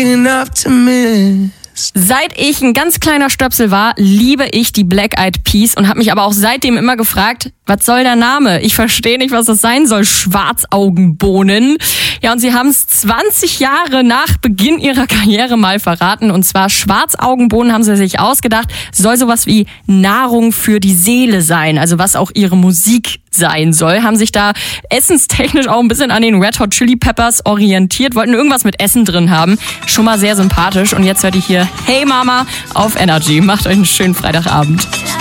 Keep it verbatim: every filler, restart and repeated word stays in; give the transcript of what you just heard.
Seit ich ein ganz kleiner Stöpsel war, liebe ich die Black Eyed Peas und habe mich aber auch seitdem immer gefragt, was soll der Name? Ich verstehe nicht, was das sein soll. Schwarzaugenbohnen. Ja, und sie haben es zwanzig Jahre nach Beginn ihrer Karriere mal verraten. Und zwar Schwarzaugenbohnen haben sie sich ausgedacht, soll sowas wie Nahrung für die Seele sein. Also was auch ihre Musik sein soll. Haben sich da essenstechnisch auch ein bisschen an den Red Hot Chili Peppers orientiert. Wollten irgendwas mit Essen drin haben. Schon mal sehr sympathisch. Und jetzt hört ihr hier Hey Mama auf Energy. Macht euch einen schönen Freitagabend.